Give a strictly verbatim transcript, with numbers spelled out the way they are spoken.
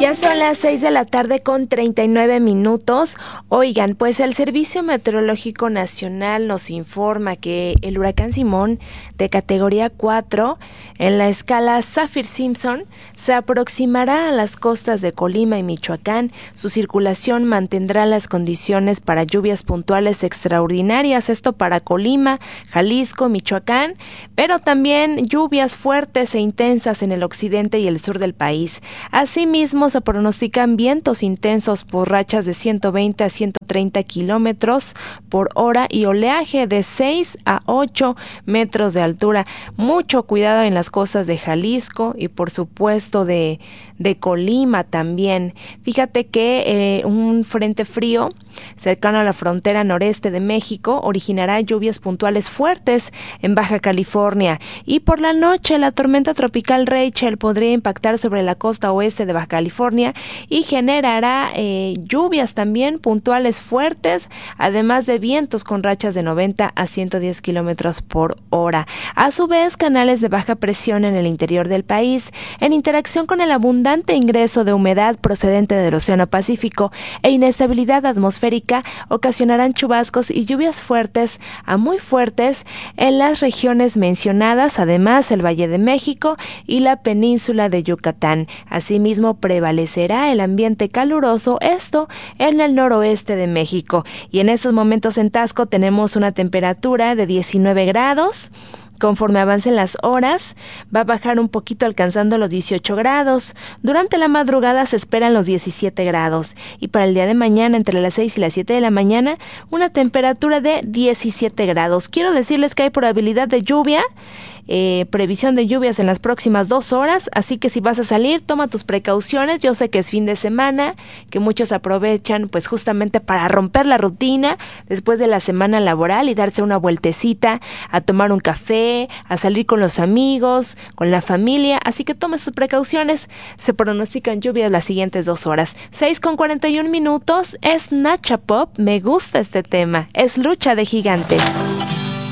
Ya son las seis de la tarde con treinta y nueve minutos. Oigan, pues el Servicio Meteorológico Nacional nos informa que el huracán Simón, de categoría cuatro, en la escala Saffir-Simpson, se aproximará a las costas de Colima y Michoacán. Su circulación mantendrá las condiciones para lluvias puntuales extraordinarias, esto para Colima, Jalisco, Michoacán, pero también lluvias fuertes e intensas en el occidente y el sur del país. Asimismo, se pronostican vientos intensos por rachas de ciento veinte a ciento treinta kilómetros por hora y oleaje de seis a ocho metros de altura. Mucho cuidado en las costas de Jalisco y por supuesto de, de Colima también. Fíjate que eh, un frente frío cercano a la frontera noreste de México originará lluvias puntuales fuertes en Baja California, y por la noche la tormenta tropical Rachel podría impactar sobre la costa oeste de Baja California y generará eh, lluvias también puntuales fuertes, además de vientos con rachas de noventa a ciento diez kilómetros por hora. A su vez, canales de baja presión en el interior del país, en interacción con el abundante ingreso de humedad procedente del Océano Pacífico e inestabilidad atmosférica, ocasionarán chubascos y lluvias fuertes a muy fuertes en las regiones mencionadas, además el Valle de México y la península de Yucatán. Asimismo, prevalecerá el ambiente caluroso, esto en el noroeste de México. Y en estos momentos en Taxco tenemos una temperatura de diecinueve grados. Conforme avancen las horas, va a bajar un poquito alcanzando los dieciocho grados. Durante la madrugada se esperan los diecisiete grados. Y para el día de mañana, entre las seis y las siete de la mañana, una temperatura de diecisiete grados. Quiero decirles que hay probabilidad de lluvia, eh, previsión de lluvias en las próximas dos horas, así que si vas a salir, toma tus precauciones. Yo sé que es fin de semana, que muchos aprovechan pues justamente para romper la rutina después de la semana laboral y darse una vueltecita, a tomar un café, a salir con los amigos, con la familia, así que tome sus precauciones. Se pronostican lluvias las siguientes dos horas. seis con cuarenta y un minutos, es Nacha Pop, me gusta este tema, es Lucha de Gigantes.